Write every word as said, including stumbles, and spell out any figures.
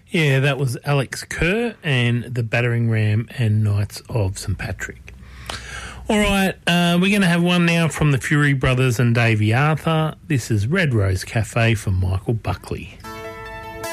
Yeah, that was Alex Kerr and the Battering Ram and Knights of St Patrick. All right, uh, we're going to have one now from the Fury Brothers and Davey Arthur. This is Red Rose Cafe for Michael Buckley.